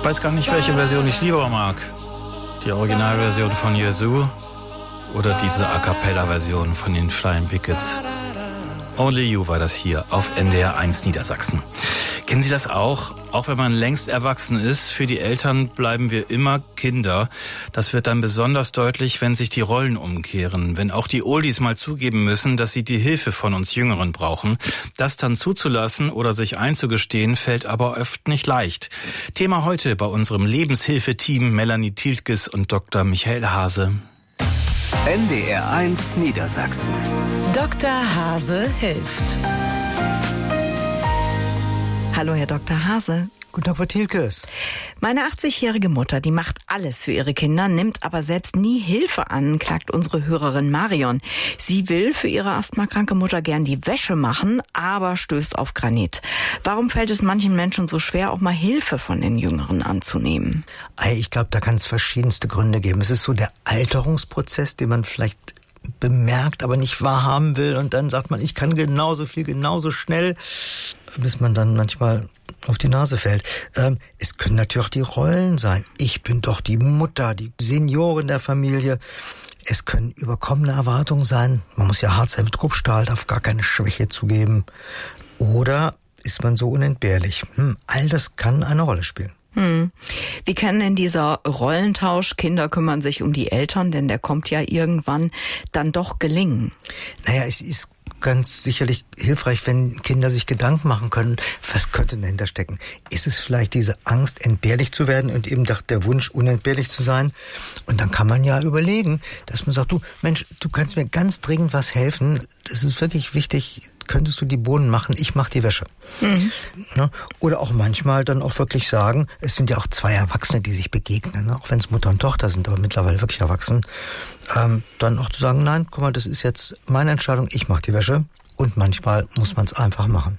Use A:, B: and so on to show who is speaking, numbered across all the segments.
A: weiß gar nicht, welche Version ich lieber mag. Die Originalversion von Yazoo oder diese A-Cappella-Version von den Flying Pickets. Only You war das hier auf NDR 1 Niedersachsen. Kennen Sie das auch? Auch wenn man längst erwachsen ist, für die Eltern bleiben wir immer Kinder. Das wird dann besonders deutlich, wenn sich die Rollen umkehren. Wenn auch die Oldies mal zugeben müssen, dass sie die Hilfe von uns Jüngeren brauchen. Das dann zuzulassen oder sich einzugestehen, fällt aber oft nicht leicht. Thema heute bei unserem Lebenshilfeteam Melanie Tiltges und Dr. Michael Hase.
B: NDR 1 Niedersachsen.
C: Dr. Hase hilft. Hallo, Herr Dr. Hase.
D: Guten Tag, Frau Tiltges.
C: Meine 80-jährige Mutter, die macht alles für ihre Kinder, nimmt aber selbst nie Hilfe an, klagt unsere Hörerin Marion. Sie will für ihre asthmakranke Mutter gern die Wäsche machen, aber stößt auf Granit. Warum fällt es manchen Menschen so schwer, auch mal Hilfe von den Jüngeren anzunehmen?
D: Ich glaube, da kann es verschiedenste Gründe geben. Es ist so der Alterungsprozess, den man vielleicht bemerkt, aber nicht wahrhaben will. Und dann sagt man, ich kann genauso viel, genauso schnell, bis man dann manchmal auf die Nase fällt. Es können natürlich auch die Rollen sein. Ich bin doch die Mutter, die Seniorin der Familie. Es können überkommene Erwartungen sein. Man muss ja hart sein mit Kruppstahl, darf gar keine Schwäche zugeben. Oder ist man so unentbehrlich? All das kann eine Rolle spielen.
C: Wie kann denn dieser Rollentausch, Kinder kümmern sich um die Eltern, denn der kommt ja irgendwann, dann doch gelingen?
D: Naja, es ist ganz sicherlich hilfreich, wenn Kinder sich Gedanken machen können, was könnte dahinter stecken. Ist es vielleicht diese Angst, entbehrlich zu werden und eben der Wunsch, unentbehrlich zu sein? Und dann kann man ja überlegen, dass man sagt, du Mensch, du kannst mir ganz dringend was helfen. Das ist wirklich wichtig. Könntest du die Bohnen machen, ich mache die Wäsche. Ne? Oder auch manchmal dann auch wirklich sagen, es sind ja auch zwei Erwachsene, die sich begegnen, ne? Auch wenn es Mutter und Tochter sind, aber mittlerweile wirklich erwachsen, dann auch zu sagen, nein, guck mal, das ist jetzt meine Entscheidung, ich mache die Wäsche. Und manchmal muss man es einfach machen.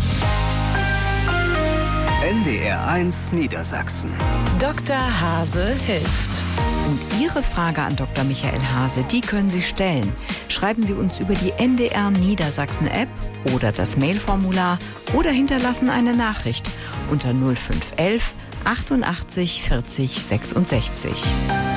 B: NDR 1 Niedersachsen.
C: Dr. Hase hilft. Und Ihre Frage an Dr. Michael Hase, die können Sie stellen. Schreiben Sie uns über die NDR Niedersachsen App oder das Mailformular oder hinterlassen eine Nachricht unter 0511 88 40 66.